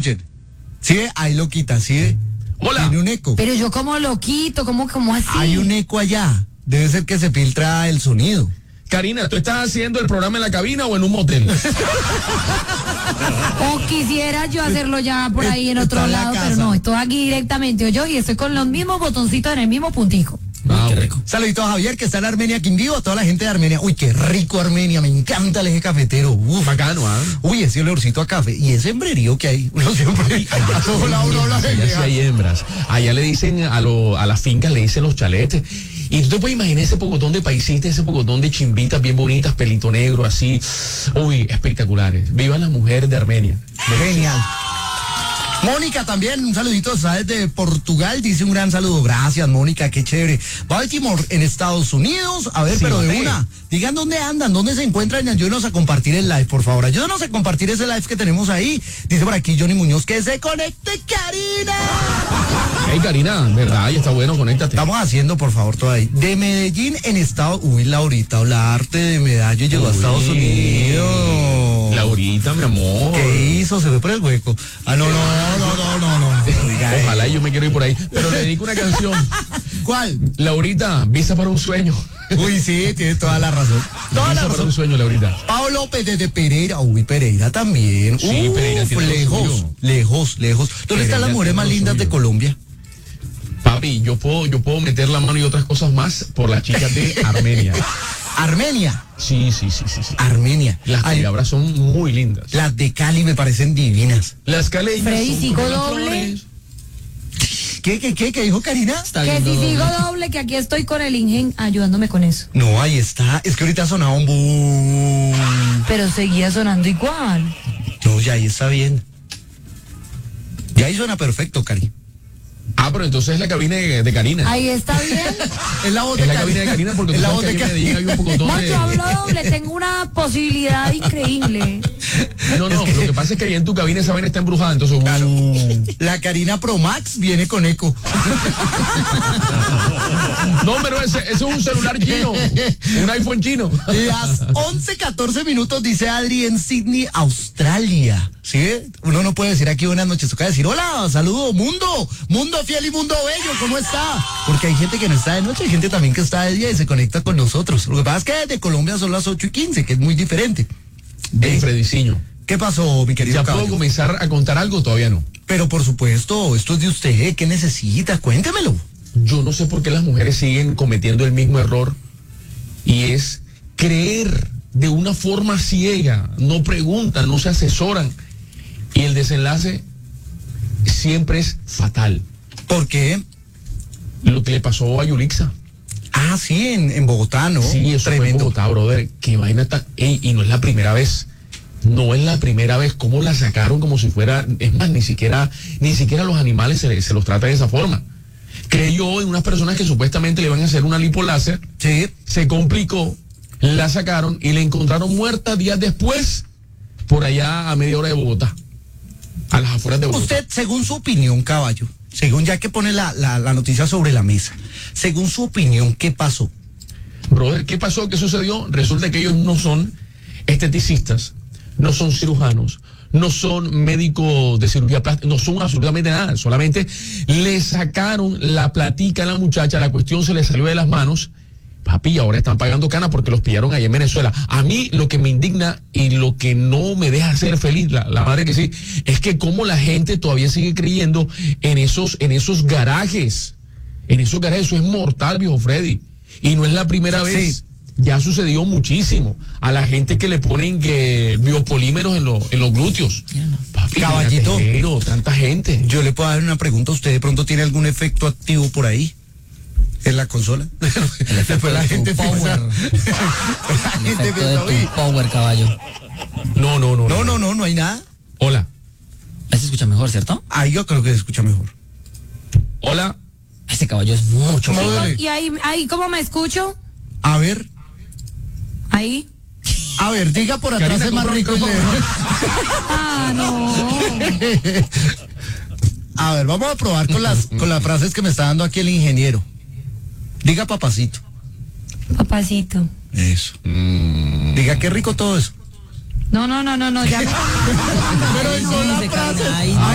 escuchen. ¿Sí ve? Ahí lo quitan, ¿sí ve? Hola. Tiene un eco. Pero yo cómo lo quito, cómo así. Hay un eco allá. Debe ser que se filtra el sonido. Karina, ¿tú estás haciendo el programa en la cabina o en un motel? O quisiera yo hacerlo ya por ahí en otro Está en la lado, pero casa. no, estoy aquí directamente yo y estoy con los mismos botoncitos en el mismo puntico. Qué rico. Saludito a Javier, que está en Armenia, Quindío, a toda la gente de Armenia. Uy, qué rico Armenia, me encanta el eje cafetero. Uf. Bacano, ¿ah? Uy, ese olorcito a café. Y ese hembrerío que hay. Uno siempre. A todos lados uno habla de Allá sí vieja. hay hembras. Allá le dicen a las fincas, le dicen los chaletes. Y tú te puedes imaginar ese pocotón de paisitas, ese pocotón de chimbitas bien bonitas, pelito negro, así. Uy, espectaculares. Vivan las mujeres de Armenia. Genial. Mónica también, un saludito, está desde Portugal, dice un gran saludo. Gracias, Mónica, qué chévere. Baltimore, en Estados Unidos. A ver, Sí, pero de vale. una. Digan dónde andan, dónde se encuentran y ayúdenos a compartir el live, por favor. Ayúdenos a compartir ese live que tenemos ahí. Dice por aquí Johnny Muñoz que se conecte, Karina. Hey, Karina, ¿verdad? Ya está bueno, conéctate. Estamos haciendo, por favor, todo ahí. De Medellín en Estados Uy, Laurita Olarte de Medallo llegó a Estados Unidos. Laurita, mi amor. ¿Qué hizo? Se fue por el hueco. Ah, no. Oiga, Ojalá yo me quiero ir por ahí. Pero le dedico una canción. ¿Cuál? Laurita, visa para un sueño. Uy, sí, tiene toda la razón. Toda la Visa para razón. un sueño, Laurita. Pablo López desde Pereira. Uy, Pereira también. Sí, Pereira tiene lo lejos, suyo. lejos. ¿Dónde Pereira están las mujeres tiene más lo lindas de suyo. Colombia? Papi, yo puedo meter la mano y otras cosas más por las chicas de Armenia. Armenia. Sí. Armenia. Las Ay, palabras son muy lindas. las de Cali me parecen divinas. Las caleñas Freddy, son ¿sigo como las doble? flores. ¿Qué dijo Karina? Que si sigo doble, que aquí estoy con el Ingen ayudándome con eso. No, ahí está. Es que ahorita ha sonado un boom. Pero seguía sonando igual. No, ya ahí está bien. Ya ahí suena perfecto, Cari. Ah, pero entonces es la cabina de Karina. Ahí está bien. Es la voz Es de la Cari. cabina de Karina porque Es tú la sabes voz que de aquí en Medellín hay un pocotón No, de... yo hablo doble, tengo una posibilidad increíble. No, lo que pasa es que ahí en tu cabina esa vaina está embrujada, entonces... La Karina Pro Max viene con eco. No, pero ese es un celular chino, un iPhone chino. Las 11:14 minutos, dice Adri en Sydney, Australia. ¿Sí? Uno no puede decir aquí buenas noches, toca decir hola, saludo, mundo fiel y mundo bello, ¿cómo está? Porque hay gente que no está de noche, hay gente también que está de día y se conecta con nosotros. Lo que pasa es que desde Colombia son las 8:15, que es muy diferente. Hey, Frediciño, ¿Qué pasó, mi querido ¿ya puedo caballo? comenzar a contar algo? Todavía no. Pero por supuesto, esto es de usted, ¿qué necesita? Cuéntemelo. Yo no sé por qué las mujeres siguen cometiendo el mismo error y es creer de una forma ciega, no preguntan, no se asesoran y el desenlace siempre es fatal. ¿Por qué? Lo que le pasó a Yulixa. Ah, sí, en Bogotá, ¿no? Sí, eso fue en Bogotá, brother. Qué vaina tan... Ey, y no es la primera vez. No es la primera vez. ¿Cómo la sacaron como si fuera... Es más, ni siquiera los animales se los trata de esa forma. Creyó en unas personas que supuestamente le iban a hacer una lipoláser. Sí. Se complicó, la sacaron y la encontraron muerta días después por allá a media hora de Bogotá. A las afueras de Bogotá. Usted, según su opinión, caballo, según ya que pone la noticia sobre la mesa, según su opinión, ¿qué pasó? Brother, ¿qué pasó? ¿Qué sucedió? Resulta que ellos no son esteticistas, no son cirujanos, no son médicos de cirugía plástica, no son absolutamente nada, solamente le sacaron la platica a la muchacha, la cuestión se le salió de las manos, papi, ahora están pagando cana porque los pillaron allá en Venezuela. A mí lo que me indigna y lo que no me deja ser feliz, la madre que sí, es que como la gente todavía sigue creyendo en esos garajes, eso es mortal, viejo Freddy, y no es la primera vez. Ya sucedió muchísimo. A la gente que le ponen biopolímeros en los glúteos. Papi, Caballito. Tanta gente. Yo le puedo dar una pregunta. ¿Usted de pronto tiene algún efecto activo por ahí? ¿En la consola? Después la gente power. La gente piensa, de "Uy". tu power, caballo. No hay nada. Hola. Ahí se escucha mejor, ¿cierto? Ahí yo creo que se escucha mejor. Hola. Este caballo es mucho ¿Cómo mejor. duele? ¿Y ahí cómo me escucho? A ver, Ahí. diga por atrás, Karina, es más compra un rico. micrófono. Ah, no. A ver, vamos a probar con las frases que me está dando aquí el ingeniero. Diga papacito. Papacito. Eso. Diga qué rico todo eso. No, ya me... Pero Sí, se caen ahí.